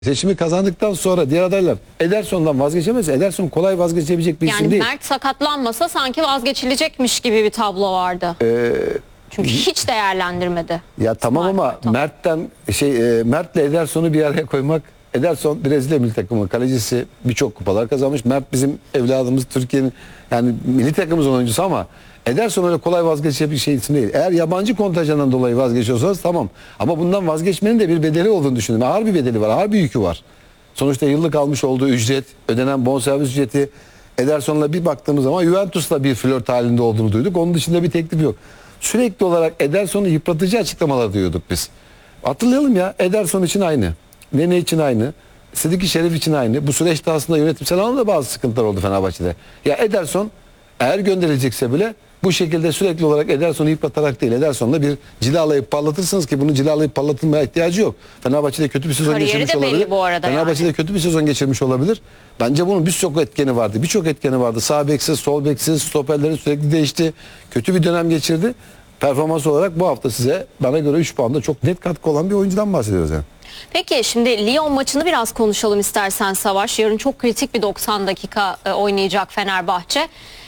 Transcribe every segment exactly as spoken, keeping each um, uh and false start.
Seçimi kazandıktan sonra diğer adaylar Ederson'dan vazgeçemez. Ederson kolay vazgeçebilecek bir yani isim değil. Mert sakatlanmasa sanki vazgeçilecekmiş gibi bir tablo vardı. Ee, Çünkü hiç değerlendirmedi. ya tamam İsmail ama Kartal. Mert'ten şey e, Mert'le Ederson'u bir araya koymak. Ederson Brezilya milli takımı kalecisi, birçok kupalar kazanmış. Mert bizim evladımız, Türkiye'nin yani milli takımımızın oyuncusu ama Ederson öyle kolay vazgeçecek bir şey isim değil. Eğer yabancı kontenjandan dolayı vazgeçiyorsanız tamam. Ama bundan vazgeçmenin de bir bedeli olduğunu düşünüyorum. Ağır bir bedeli var, ağır bir yükü var. Sonuçta yıllık almış olduğu ücret, ödenen bonservis ücreti, Ederson'la bir baktığımız zaman Juventus'la bir flört halinde olduğunu duyduk. Onun dışında bir teklif yok. Sürekli olarak Ederson'u yıpratıcı açıklamalar duyuyorduk biz. Hatırlayalım ya, Ederson için aynı. Nene için aynı. Sıdiki Şerif için aynı. Bu süreçte aslında yönetimsel anlamda bazı sıkıntılar oldu Fenerbahçe'de. Ya Ederson eğer gönderilecekse bile bu şekilde sürekli olarak Ederson'u yıpratarak değil, Ederson'la bir cilalayıp parlatırsınız ki bunu cilalayıp parlatılmaya ihtiyacı yok. Fenerbahçe'de kötü bir sezon Kariyeri geçirmiş de belli olabilir. bu arada Fenerbahçe'de yani. kötü bir sezon geçirmiş olabilir. Bence bunun birçok etkeni vardı. Birçok etkeni vardı. Sağ beksiz, sol beksiz, stoperleri sürekli değişti. Kötü bir dönem geçirdi. Performans olarak bu hafta size bana göre üç puanda çok net katkı olan bir oyuncudan bahsediyoruz yani. Peki şimdi Lyon maçını biraz konuşalım istersen Savaş. Yarın çok kritik bir doksan dakika e, oynayacak Fenerbahçe.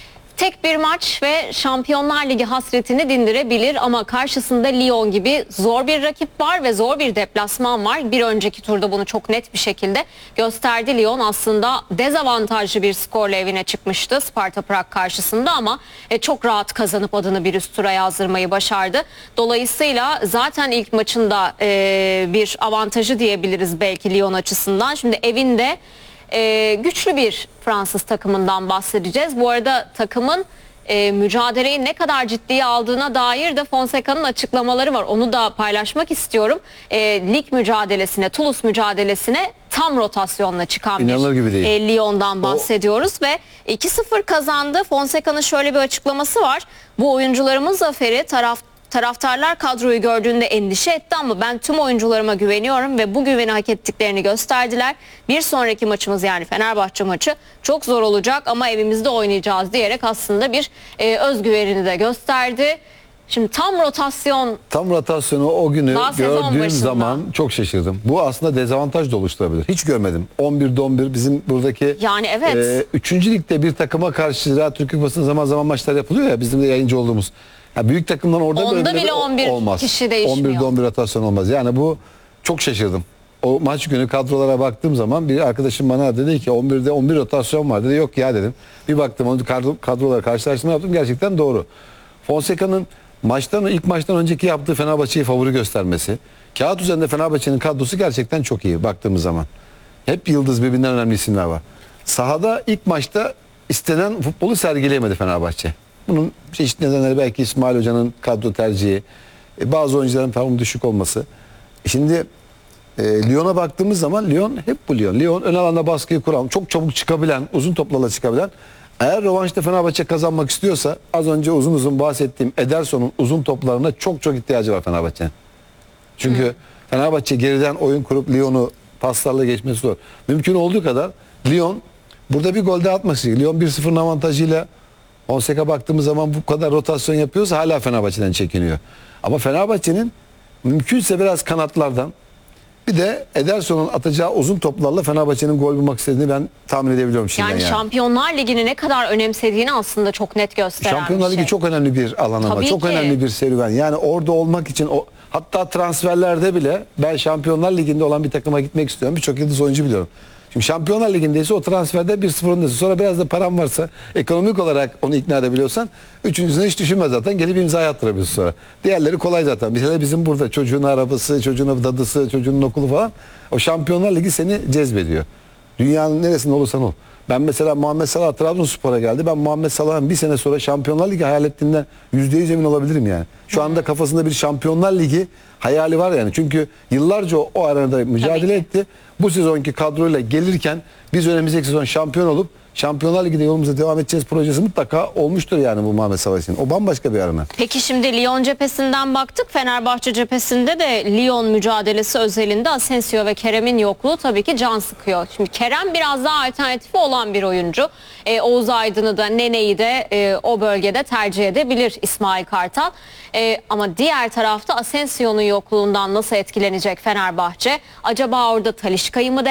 Tek bir maç ve Şampiyonlar Ligi hasretini dindirebilir ama karşısında Lyon gibi zor bir rakip var ve zor bir deplasman var. Bir önceki turda bunu çok net bir şekilde gösterdi. Lyon aslında dezavantajlı bir skorla evine çıkmıştı Sparta Prag karşısında ama e, çok rahat kazanıp adını bir üst tura yazdırmayı başardı. Dolayısıyla zaten ilk maçında e, bir avantajı diyebiliriz belki Lyon açısından. Şimdi evinde Ee, güçlü bir Fransız takımından bahsedeceğiz. Bu arada takımın e, mücadeleyi ne kadar ciddiye aldığına dair de Fonseca'nın açıklamaları var. Onu da paylaşmak istiyorum. E, lig mücadelesine, Toulouse mücadelesine tam rotasyonla çıkan İnanılır bir gibi değil. e, Lyon'dan bahsediyoruz ve iki sıfır kazandı. Fonseca'nın şöyle bir açıklaması var. Bu oyuncularımın zaferi taraf Taraftarlar kadroyu gördüğünde endişe etti ama ben tüm oyuncularıma güveniyorum ve bu güveni hak ettiklerini gösterdiler. Bir sonraki maçımız yani Fenerbahçe maçı çok zor olacak ama evimizde oynayacağız diyerek aslında bir e, özgüvenini de gösterdi. Şimdi tam rotasyon. Tam rotasyonu o günü Daha sezon gördüğüm başında. zaman çok şaşırdım. Bu aslında dezavantaj da oluşturabilir. Hiç görmedim. on birde on bir bizim buradaki Yani evet. e, üçüncü ligde bir takıma karşı Ziraat Türkiye Kupası'nda zaman zaman maçlar yapılıyor ya bizim de yayıncı olduğumuz. Ya büyük takımdan orada Onda böyle bile bir on bir olmaz. kişi değişmiyor. on birde on bir rotasyon olmaz. Yani bu çok şaşırdım. O maç günü kadrolara baktığım zaman bir arkadaşım bana dedi ki on birde on bir rotasyon var dedi. Yok ya dedim. Bir baktım onu kadro, kadrolara karşılaştırma yaptım. Gerçekten doğru. Fonseca'nın maçtan ilk maçtan önceki yaptığı Fenerbahçe'yi favori göstermesi. Kağıt üzerinde Fenerbahçe'nin kadrosu gerçekten çok iyi baktığımız zaman. Hep yıldız birbirinden önemli isimler var. Sahada ilk maçta istenen futbolu sergileyemedi Fenerbahçe. Bunun çeşitli nedenleri belki İsmail Hoca'nın kadro tercihi, e, bazı oyuncuların formu düşük olması. Şimdi e, Lyon'a baktığımız zaman Lyon hep bu Lyon. Lyon ön alanda baskıyı kuran, çok çabuk çıkabilen, uzun toplarla çıkabilen. Eğer rövanşta Fenerbahçe kazanmak istiyorsa az önce uzun uzun bahsettiğim Ederson'un uzun toplarına çok çok ihtiyacı var Fenerbahçe'nin. Çünkü Hı. Fenerbahçe geriden oyun kurup Lyon'u paslarla geçmesi zor. Mümkün olduğu kadar Lyon burada bir gol daha atmak istiyor. Lyon bir sıfırın avantajıyla Fonseca baktığımız zaman bu kadar rotasyon yapıyorsa hala Fenerbahçe'den çekiniyor. Ama Fenerbahçe'nin mümkünse biraz kanatlardan bir de Ederson'un atacağı uzun toplarla Fenerbahçe'nin gol bulmak istediğini ben tahmin edebiliyorum şimdiden Yani, yani. Şampiyonlar Ligi'ni ne kadar önemsediğini aslında çok net gösteren Şampiyonlar bir şey. Ligi çok önemli bir alan ama Tabii çok ki. önemli bir serüven. Yani orada olmak için o hatta transferlerde bile ben Şampiyonlar Ligi'nde olan bir takıma gitmek istiyorum. Birçok yıldız oyuncu biliyorum. Şimdi Şampiyonlar Ligi'ndeyse o transferde bir sıfır öndesin. Sonra biraz da param varsa ekonomik olarak onu ikna edebiliyorsan üçüncüsüne hiç düşünme zaten. Gelip imza attırabiliyorsun sonra. Diğerleri kolay zaten. Mesela bizim burada çocuğun arabası, çocuğun dadısı, çocuğun okulu falan. O Şampiyonlar Ligi seni cezbediyor. Dünyanın neresinde olursan ol. Ben mesela Muhammed Salah Trabzonspor'a geldi. Ben Muhammed Salah'ın bir sene sonra Şampiyonlar Ligi hayal ettiğinden yüzde yüz emin olabilirim yani. Şu anda kafasında bir Şampiyonlar Ligi hayali var yani. Çünkü yıllarca o, o arada mücadele etti. Bu sezonki kadroyla gelirken biz önümüzdeki sezon şampiyon olup Şampiyonlar Ligi'de yolumuza devam edeceğiz projesi mutlaka olmuştur yani bu Muhammed Salah için. O bambaşka bir arena. Peki şimdi Lyon cephesinden baktık. Fenerbahçe cephesinde de Lyon mücadelesi özelinde Asensio ve Kerem'in yokluğu tabii ki can sıkıyor. Şimdi Kerem biraz daha alternatifi olan bir oyuncu. Ee, Oğuz Aydın'ı da Nene'yi de e, o bölgede tercih edebilir İsmail Kartal. Ee, ama diğer tarafta Asensio'nun yokluğundan nasıl etkilenecek Fenerbahçe? Acaba orada Talisca'yı mı